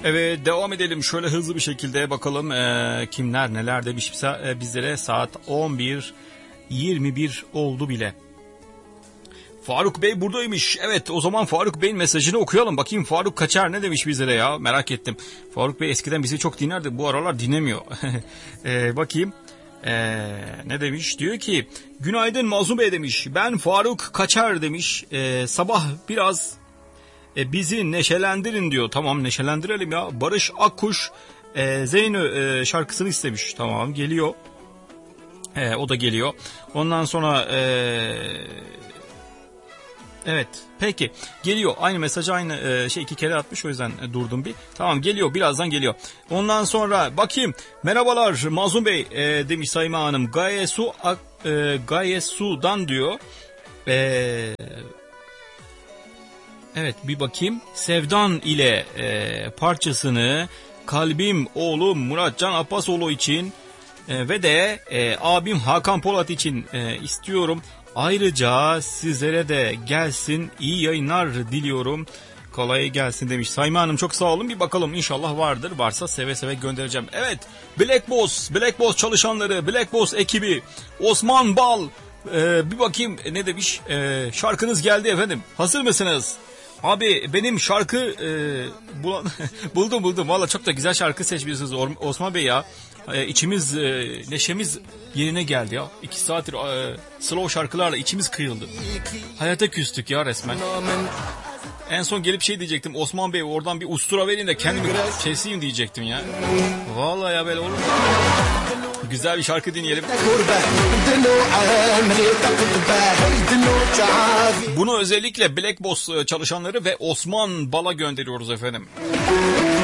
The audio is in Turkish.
Evet, devam edelim şöyle hızlı bir şekilde bakalım kimler neler demiş bizlere. Saat 11:21 oldu bile. Faruk Bey buradaymış. Evet, o zaman Faruk Bey'in mesajını okuyalım. Bakayım Faruk Kaçar ne demiş bizlere ya, merak ettim. Faruk Bey eskiden bizi çok dinlerdi, bu aralar dinlemiyor. Bakayım. Ne demiş? Diyor ki günaydın Mazlum Bey demiş. Ben Faruk Kaçar demiş. Sabah biraz bizi neşelendirin diyor. Tamam, neşelendirelim ya. Barış Akkuş Zeyno şarkısını istemiş. Tamam, geliyor. O da geliyor. Ondan sonra evet, peki geliyor. Aynı mesajı aynı iki kere atmış, o yüzden durdum bir. Tamam, geliyor, birazdan geliyor. Ondan sonra bakayım. Merhabalar Mazlum Bey demiş Sayma Hanım. Gayesu'dan diyor. Evet, bir bakayım. Sevdan ile parçasını kalbim oğlum Muratcan Appasoğlu için ve de abim Hakan Polat için istiyorum. Ayrıca sizlere de gelsin, iyi yayınlar diliyorum. Kolay gelsin demiş. Sayma Hanım çok sağ olun. Bir bakalım, inşallah vardır. Varsa seve seve göndereceğim. Evet, Black Boss çalışanları, Black Boss ekibi, Osman Bal. Bir bakayım ne demiş. Şarkınız geldi efendim. Hazır mısınız? Abi benim şarkı buldum. Valla çok da güzel şarkı seçmişsiniz Osman Bey ya. İçimiz, neşemiz yerine geldi ya. 2 saattir slow şarkılarla içimiz kıyıldı. Hayata küstük ya resmen. En son gelip şey diyecektim. Osman Bey oradan bir ustura verin de kendimi keseyim diyecektim ya. Vallahi ya, böyle olur mu? Güzel bir şarkı dinleyelim. Bunu özellikle Black Boss çalışanları ve Osman Bal'a gönderiyoruz efendim.